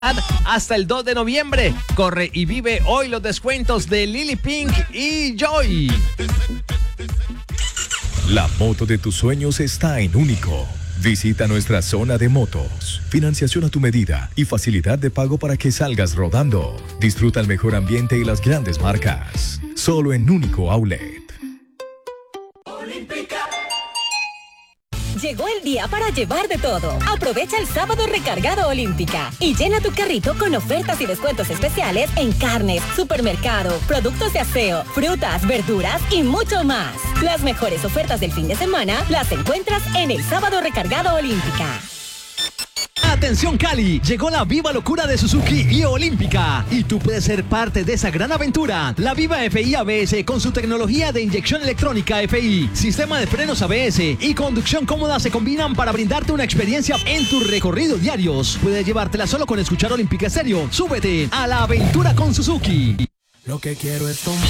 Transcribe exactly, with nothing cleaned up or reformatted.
hasta el dos de noviembre. Corre y vive hoy los descuentos de Lily Pink y Joy. La moto de tus sueños está en Único. Visita nuestra zona de motos, financiación a tu medida y facilidad de pago para que salgas rodando. Disfruta el mejor ambiente y las grandes marcas. Solo en Único Outlet. Llegó el día para llevar de todo. Aprovecha el sábado recargado Olímpica y llena tu carrito con ofertas y descuentos especiales en carnes, supermercado, productos de aseo, frutas, verduras y mucho más. Las mejores ofertas del fin de semana las encuentras en el sábado recargado Olímpica. Atención Cali, llegó la viva locura de Suzuki y Olímpica y tú puedes ser parte de esa gran aventura. La Viva F I A B S con su tecnología de inyección electrónica F I, sistema de frenos A B S y conducción cómoda se combinan para brindarte una experiencia en tus recorridos diarios. Puedes llevártela solo con escuchar Olímpica Estéreo. Súbete a la aventura con Suzuki. Lo que quiero es tomar.